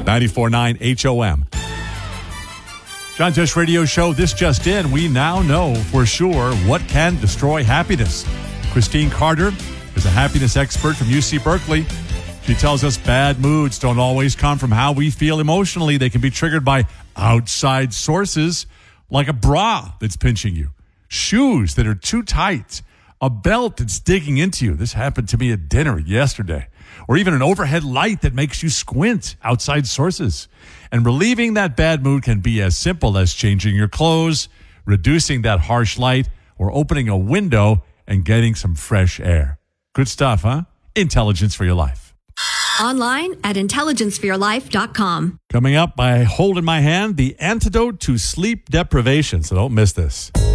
94.9 HOM. John Tesh Radio Show, this just in. We now know for sure what can destroy happiness. Christine Carter is a happiness expert from UC Berkeley. She tells us bad moods don't always come from how we feel emotionally. They can be triggered by outside sources, like a bra that's pinching you, shoes that are too tight, a belt that's digging into you. This happened to me at dinner yesterday. Or even an overhead light that makes you squint, outside sources. And relieving that bad mood can be as simple as changing your clothes, reducing that harsh light, or opening a window and getting some fresh air. Good stuff, huh? Intelligence for your life. Online at intelligenceforyourlife.com. Coming up, by holding my hand, the antidote to sleep deprivation. So don't miss this.